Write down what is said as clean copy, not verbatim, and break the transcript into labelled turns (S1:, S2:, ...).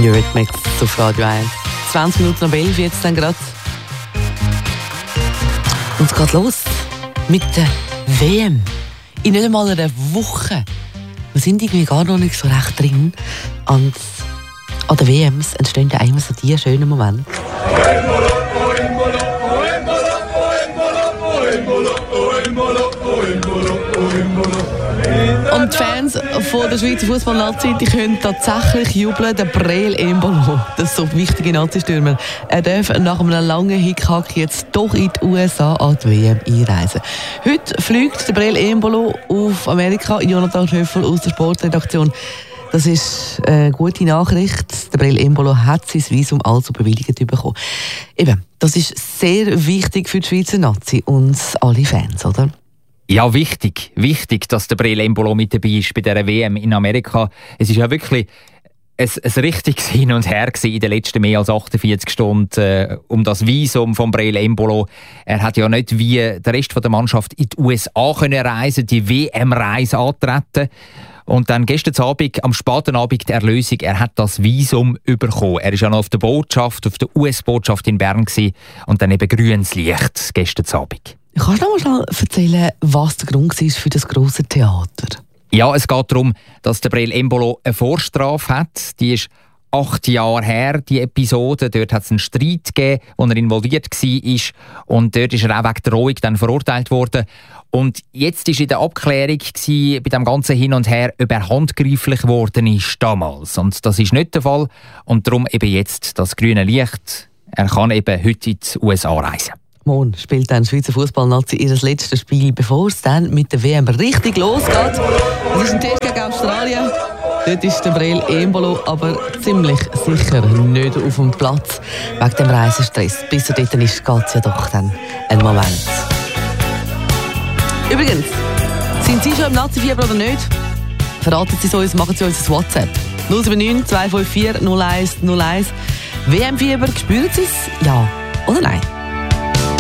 S1: Eurythmics auf Radio 1. 20 Minuten nach 11 jetzt dann gerade. Und es geht los mit der WM. In nicht einmal einer Woche. Wir sind irgendwie gar noch nicht so recht drin. Und an den WMs entstehen ja immer so diese schönen Momente. Und die Fans von der Schweizer Fußballnazi, die können tatsächlich jubeln. Der Breel Embolo, das ist so ein wichtiger Nazi-Stürmer, er darf nach einem langen Hickhack jetzt doch in die USA an die WM einreisen. Heute fliegt der Breel Embolo auf Amerika. Jonathan Schöffel aus der Sportredaktion. Das ist eine gute Nachricht. Der Breel Embolo hat sein Visum also bewilligt bekommen. Eben, das ist sehr wichtig für die Schweizer Nazi und alle Fans, oder?
S2: Ja, wichtig, dass der Breel Embolo mit dabei ist bei dieser WM in Amerika. Es ist ja wirklich ein richtiges Hin und Her in den letzten mehr als 48 Stunden um das Visum von Breel Embolo. Er hat ja nicht wie der Rest der Mannschaft in die USA können reisen, die WM-Reise antreten. Und dann gestern Abend, am späten Abend der Erlösung, er hat das Visum bekommen. Er war ja noch auf der Botschaft, auf der US-Botschaft in Bern gewesen, und dann eben grünes Licht gestern Abend.
S1: Kannst du noch mal erzählen, was der Grund war für das grosse Theater?
S2: Ja, es geht darum, dass der Breel Embolo eine Vorstrafe hat. Die ist 8 Jahre her, die Episode. Dort hat es einen Streit gegeben, wo er involviert war. Und dort ist er auch wegen Drohung dann verurteilt worden. Und jetzt war in der Abklärung bei dem ganzen Hin und Her, ob er handgreiflich geworden ist damals. Und das ist nicht der Fall. Und darum eben jetzt das grüne Licht. Er kann eben heute in die USA reisen.
S1: Morgen spielt dann Schweizer Fußballnazi ihr letztes Spiel, bevor es dann mit der WM richtig losgeht. Es ist ein Test gegen Australien. Dort ist der Breel Embolo aber ziemlich sicher nicht auf dem Platz. Wegen dem Reisestress. Bis er dort ist, geht es ja doch dann einen Moment. Übrigens, sind Sie schon im Nazi-Fieber oder nicht? Verraten Sie es uns, machen Sie uns ein WhatsApp. 079 254 01 01. WM-Fieber, spüren Sie es? Ja oder nein?